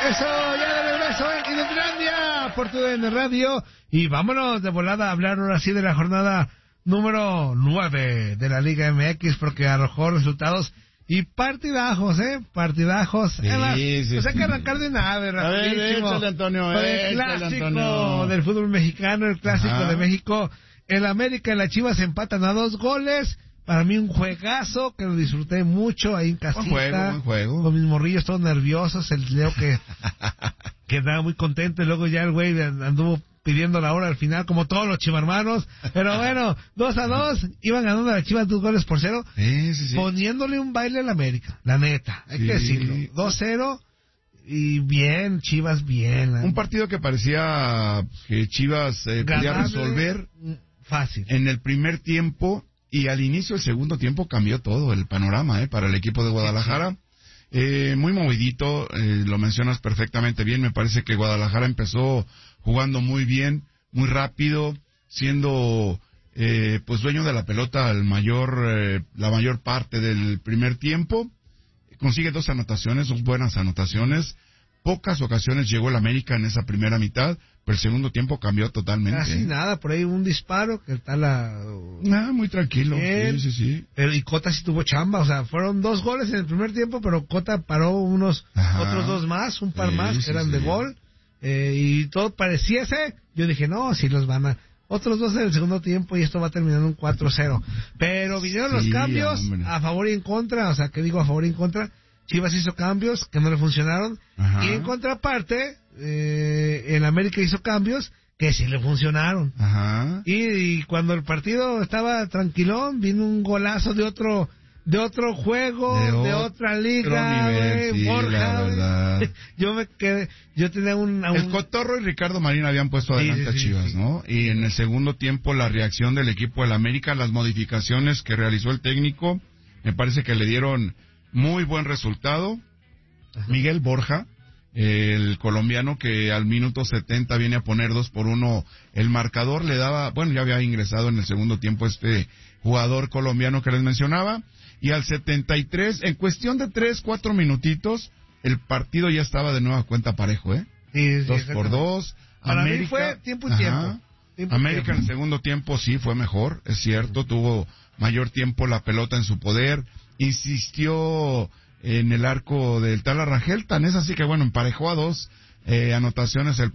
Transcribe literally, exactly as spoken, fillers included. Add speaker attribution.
Speaker 1: Eso, ya de regreso en Inutilandia por tu D N Radio. Y vámonos de volada a hablar ahora sí de la jornada número nueve de la Liga M X, porque arrojó resultados y partidajos, ¿eh? Partidajos.
Speaker 2: Sí,
Speaker 1: Además,
Speaker 2: sí,
Speaker 1: pues hay
Speaker 2: sí.
Speaker 1: que arrancar de una vez, rapidísimo.
Speaker 2: A ver, échale, Antonio,
Speaker 1: Con el
Speaker 2: échale,
Speaker 1: clásico
Speaker 2: Antonio.
Speaker 1: del fútbol mexicano, el clásico
Speaker 2: Ajá.
Speaker 1: de México. El América y la Chivas empatan a dos goles. Para mí un juegazo que lo disfruté mucho ahí en casita.
Speaker 2: Buen juego, buen juego.
Speaker 1: Con mis morrillos todos nerviosos, el Leo que, que andaba muy contento y luego ya el güey anduvo pidiendo la hora al final, como todos los chivarmanos. Pero bueno, dos a dos, iban ganando a las Chivas dos goles por cero,
Speaker 2: Sí, sí, sí.
Speaker 1: poniéndole un baile al América, la neta, hay
Speaker 2: Sí.
Speaker 1: que decirlo. dos cero y bien, Chivas bien.
Speaker 2: Un partido que parecía que Chivas eh, podía
Speaker 1: Ganable,
Speaker 2: resolver
Speaker 1: fácil.
Speaker 2: en el primer tiempo, y al inicio del segundo tiempo cambió todo el panorama eh, para el equipo de Guadalajara. Eh, muy movidito, eh, lo mencionas perfectamente bien. Me parece que Guadalajara empezó jugando muy bien, muy rápido, siendo eh, pues dueño de la pelota el mayor, eh, la mayor parte del primer tiempo. Consigue dos anotaciones, dos buenas anotaciones. Pocas ocasiones llegó el América en esa primera mitad, pero el segundo tiempo cambió totalmente.
Speaker 1: Casi nada, por ahí un disparo que tal la...
Speaker 2: Ah, muy tranquilo.
Speaker 1: Bien.
Speaker 2: Sí, sí, sí.
Speaker 1: Pero y Cota sí tuvo chamba, o sea, fueron dos goles en el primer tiempo, pero Cota paró unos
Speaker 2: Ajá.
Speaker 1: otros dos más, un par
Speaker 2: Sí,
Speaker 1: más que
Speaker 2: sí,
Speaker 1: eran
Speaker 2: sí.
Speaker 1: de gol, eh, y todo pareciese, yo dije, no, sí los van a... Otros dos en el segundo tiempo y esto va terminando un cuatro cero. Pero vinieron
Speaker 2: Sí,
Speaker 1: los cambios
Speaker 2: hombre.
Speaker 1: a favor y en contra, o sea, ¿qué digo a favor y en contra? Chivas hizo cambios que no le funcionaron.
Speaker 2: Ajá.
Speaker 1: Y en contraparte, eh, el América hizo cambios que sí le funcionaron.
Speaker 2: Ajá.
Speaker 1: Y, y cuando el partido estaba tranquilón, vino un golazo de otro de otro juego,
Speaker 2: De
Speaker 1: de,
Speaker 2: otro
Speaker 1: otra liga,
Speaker 2: nivel,
Speaker 1: güey,
Speaker 2: sí,
Speaker 1: Borja,
Speaker 2: la
Speaker 1: güey.
Speaker 2: verdad.
Speaker 1: Yo me quedé, yo tenía un... un
Speaker 2: El Cotorro y Ricardo Marín habían puesto
Speaker 1: Sí,
Speaker 2: adelante
Speaker 1: sí,
Speaker 2: a
Speaker 1: sí,
Speaker 2: Chivas,
Speaker 1: sí.
Speaker 2: ¿no? Y en el segundo tiempo la reacción del equipo del América, las modificaciones que realizó el técnico, me parece que le dieron muy buen resultado.
Speaker 1: Ajá.
Speaker 2: Miguel Borja, el colombiano que al minuto setenta viene a poner dos por uno el marcador, le daba, bueno, ya había ingresado en el segundo tiempo este jugador colombiano que les mencionaba, y al setenta y tres, en cuestión de tres, cuatro minutitos, el partido ya estaba de nueva cuenta parejo, ¿eh?
Speaker 1: Sí, sí,
Speaker 2: Dos por
Speaker 1: exactamente.
Speaker 2: dos.
Speaker 1: Para mí
Speaker 2: América,
Speaker 1: fue tiempo y
Speaker 2: ajá.
Speaker 1: tiempo. Tiempo y
Speaker 2: América
Speaker 1: tiempo.
Speaker 2: en el segundo tiempo sí fue mejor, es cierto, tuvo mayor tiempo la pelota en su poder, insistió en el arco del Tala Rangel, tan es así que bueno, emparejó a dos eh, anotaciones el